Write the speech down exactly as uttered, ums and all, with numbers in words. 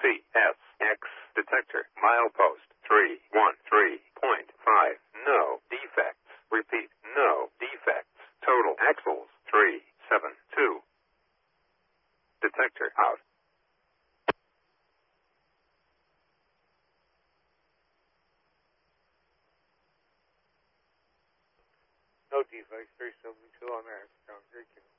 C S X detector milepost three one three point five. No defects. Repeat, no defects. Total axles three seven two. Detector out. No defects, three seventy-two on there. Sounds great.